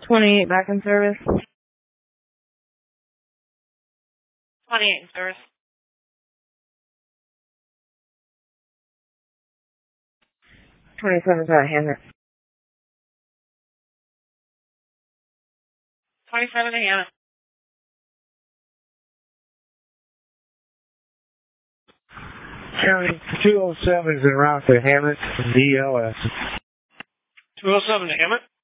28 back in service. 28 in service. 27's out of Hammett. 27 to Hammett. 207's en route to Hammett from DLS. 207 to Hammett.